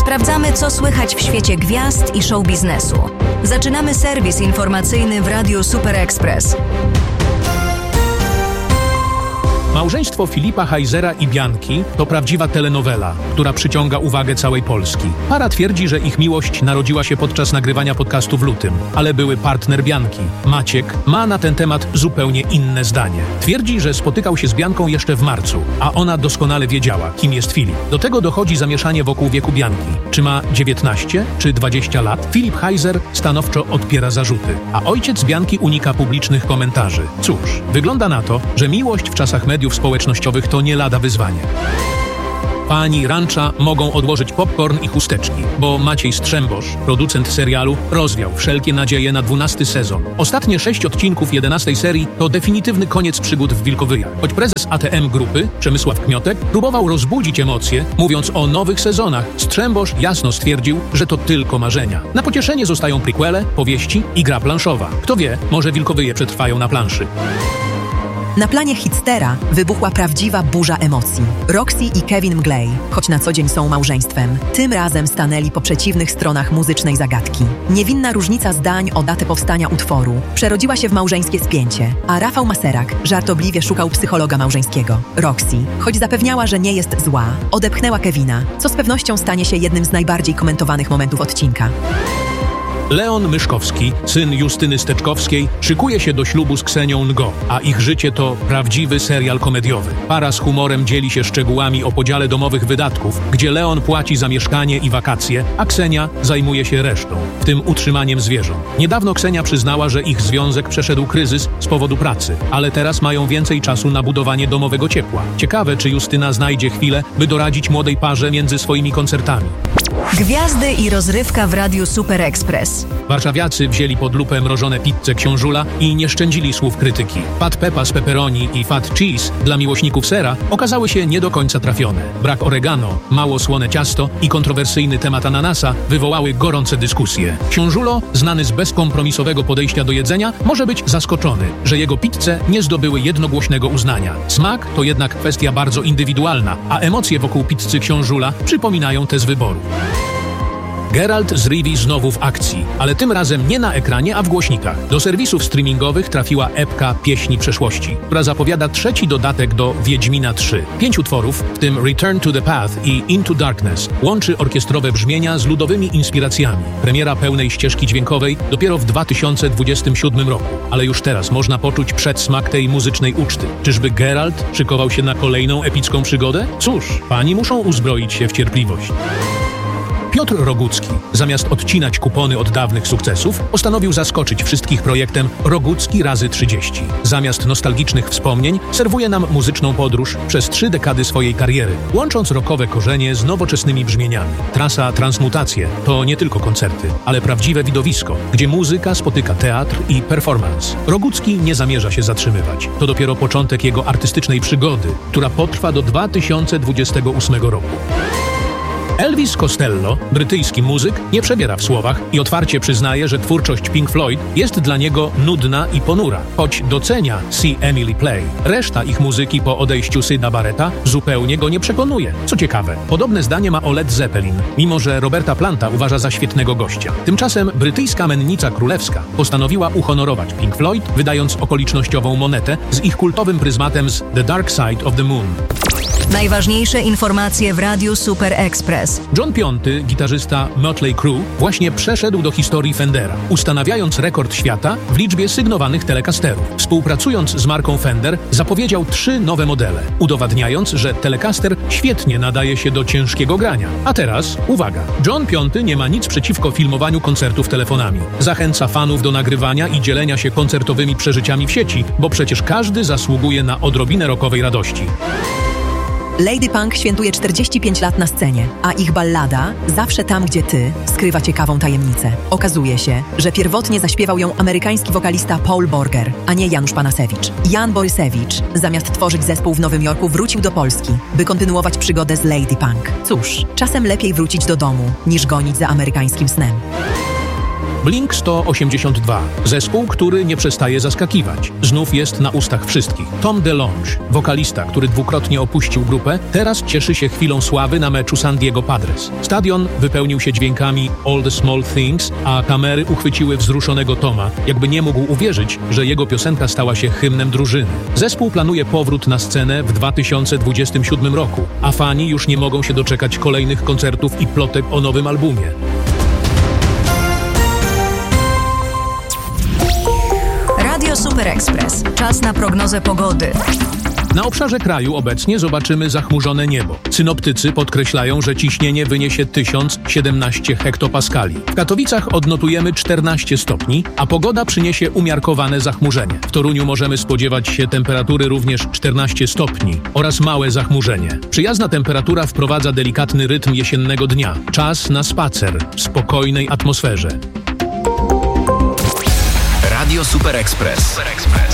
Sprawdzamy, co słychać w świecie gwiazd i show biznesu. Zaczynamy serwis informacyjny w Radiu Super Express. Małżeństwo Filipa Heisera i Bianki to prawdziwa telenowela, która przyciąga uwagę całej Polski. Para twierdzi, że ich miłość narodziła się podczas nagrywania podcastu w lutym, ale były partner Bianki, Maciek, ma na ten temat zupełnie inne zdanie. Twierdzi, że spotykał się z Bianką jeszcze w marcu, a ona doskonale wiedziała, kim jest Filip. Do tego dochodzi zamieszanie wokół wieku Bianki. Czy ma 19 czy 20 lat? Filip Heiser stanowczo odpiera zarzuty, a ojciec Bianki unika publicznych komentarzy. Cóż, wygląda na to, że miłość w czasach mediów społecznościowych to nie lada wyzwanie. Pani Rancza mogą odłożyć popcorn i chusteczki, bo Maciej Strzembosz, producent serialu, rozwiał wszelkie nadzieje na 12 sezon. Ostatnie 6 odcinków 11 serii to definitywny koniec przygód w Wilkowyjach. Choć prezes ATM Grupy, Przemysław Kmiotek, próbował rozbudzić emocje, mówiąc o nowych sezonach, Strzembosz jasno stwierdził, że to tylko marzenia. Na pocieszenie zostają prequele, powieści i gra planszowa. Kto wie, może Wilkowyje przetrwają na planszy. Na planie Hitstera wybuchła prawdziwa burza emocji. Roxy i Kevin Mglej, choć na co dzień są małżeństwem, tym razem stanęli po przeciwnych stronach muzycznej zagadki. Niewinna różnica zdań o datę powstania utworu przerodziła się w małżeńskie spięcie, a Rafał Maserak żartobliwie szukał psychologa małżeńskiego. Roxy, choć zapewniała, że nie jest zła, odepchnęła Kevina, co z pewnością stanie się jednym z najbardziej komentowanych momentów odcinka. Leon Myszkowski, syn Justyny Steczkowskiej, szykuje się do ślubu z Ksenią Ngo, a ich życie to prawdziwy serial komediowy. Para z humorem dzieli się szczegółami o podziale domowych wydatków, gdzie Leon płaci za mieszkanie i wakacje, a Ksenia zajmuje się resztą, w tym utrzymaniem zwierząt. Niedawno Ksenia przyznała, że ich związek przeszedł kryzys z powodu pracy, ale teraz mają więcej czasu na budowanie domowego ciepła. Ciekawe, czy Justyna znajdzie chwilę, by doradzić młodej parze między swoimi koncertami. Gwiazdy i rozrywka w Radiu Super Express. Warszawiacy wzięli pod lupę mrożone pizze Książula i nie szczędzili słów krytyki. Fat Peppa z pepperoni i Fat Cheese dla miłośników sera okazały się nie do końca trafione. Brak oregano, mało słone ciasto i kontrowersyjny temat ananasa wywołały gorące dyskusje. Książulo, znany z bezkompromisowego podejścia do jedzenia, może być zaskoczony, że jego pizze nie zdobyły jednogłośnego uznania. Smak to jednak kwestia bardzo indywidualna, a emocje wokół pizzy Książula przypominają te z wyboru. Geralt z Rivii znowu w akcji, ale tym razem nie na ekranie, a w głośnikach. Do serwisów streamingowych trafiła epka Pieśni Przeszłości, która zapowiada trzeci dodatek do Wiedźmina 3. 5 utworów, w tym Return to the Path i Into Darkness, łączy orkiestrowe brzmienia z ludowymi inspiracjami. Premiera pełnej ścieżki dźwiękowej dopiero w 2027 roku, ale już teraz można poczuć przedsmak tej muzycznej uczty. Czyżby Geralt szykował się na kolejną epicką przygodę? Cóż, fani muszą uzbroić się w cierpliwość. Piotr Rogucki, zamiast odcinać kupony od dawnych sukcesów, postanowił zaskoczyć wszystkich projektem Rogucki razy 30. Zamiast nostalgicznych wspomnień serwuje nam muzyczną podróż przez 3 dekady swojej kariery, łącząc rockowe korzenie z nowoczesnymi brzmieniami. Trasa Transmutacje to nie tylko koncerty, ale prawdziwe widowisko, gdzie muzyka spotyka teatr i performance. Rogucki nie zamierza się zatrzymywać. To dopiero początek jego artystycznej przygody, która potrwa do 2028 roku. Elvis Costello, brytyjski muzyk, nie przebiera w słowach i otwarcie przyznaje, że twórczość Pink Floyd jest dla niego nudna i ponura, choć docenia See Emily Play. Reszta ich muzyki po odejściu Syda Barretta zupełnie go nie przekonuje. Co ciekawe, podobne zdanie ma o Led Zeppelin, mimo że Roberta Planta uważa za świetnego gościa. Tymczasem brytyjska mennica królewska postanowiła uhonorować Pink Floyd, wydając okolicznościową monetę z ich kultowym pryzmatem z The Dark Side of the Moon. Najważniejsze informacje w Radiu Super Express. John Piąty, gitarzysta Mötley Crüe, właśnie przeszedł do historii Fendera, ustanawiając rekord świata w liczbie sygnowanych telecasterów. Współpracując z marką Fender, zapowiedział 3 nowe modele, udowadniając, że Telecaster świetnie nadaje się do ciężkiego grania. A teraz, uwaga, John Piąty nie ma nic przeciwko filmowaniu koncertów telefonami. Zachęca fanów do nagrywania i dzielenia się koncertowymi przeżyciami w sieci, bo przecież każdy zasługuje na odrobinę rockowej radości. Lady Punk świętuje 45 lat na scenie, a ich ballada Zawsze tam, gdzie ty skrywa ciekawą tajemnicę. Okazuje się, że pierwotnie zaśpiewał ją amerykański wokalista Paul Borger, a nie Janusz Panasewicz. Jan Borysewicz, zamiast tworzyć zespół w Nowym Jorku, wrócił do Polski, by kontynuować przygodę z Lady Punk. Cóż, czasem lepiej wrócić do domu, niż gonić za amerykańskim snem. Blink 182. Zespół, który nie przestaje zaskakiwać. Znów jest na ustach wszystkich. Tom DeLonge, wokalista, który dwukrotnie opuścił grupę, teraz cieszy się chwilą sławy na meczu San Diego Padres. Stadion wypełnił się dźwiękami All the Small Things, a kamery uchwyciły wzruszonego Toma, jakby nie mógł uwierzyć, że jego piosenka stała się hymnem drużyny. Zespół planuje powrót na scenę w 2027 roku, a fani już nie mogą się doczekać kolejnych koncertów i plotek o nowym albumie. Radio Super Express. Czas na prognozę pogody. Na obszarze kraju obecnie zobaczymy zachmurzone niebo. Synoptycy podkreślają, że ciśnienie wyniesie 1017 hektopaskali. W Katowicach odnotujemy 14 stopni, a pogoda przyniesie umiarkowane zachmurzenie. W Toruniu możemy spodziewać się temperatury również 14 stopni oraz małe zachmurzenie. Przyjazna temperatura wprowadza delikatny rytm jesiennego dnia. Czas na spacer w spokojnej atmosferze. Radio Super Express.